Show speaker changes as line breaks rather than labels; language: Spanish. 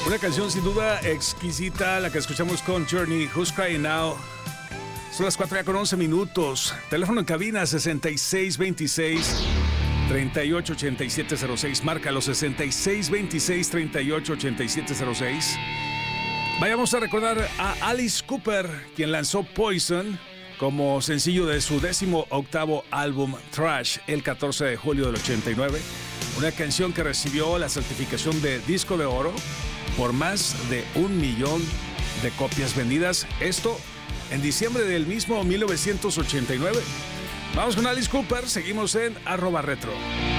Una canción sin duda exquisita, la que escuchamos con Journey, Who's Crying Now. Son las 4 ya con 11 minutos. Teléfono en cabina 6626-388706. Márcalo 6626-388706. Vayamos a recordar a Alice Cooper, quien lanzó Poison como sencillo de su 18º álbum Thrash el 14 de julio del 89. Una canción que recibió la certificación de disco de oro por más de 1 millón de copias vendidas. Esto en diciembre del mismo 1989. Vamos con Alice Cooper, seguimos en @retro.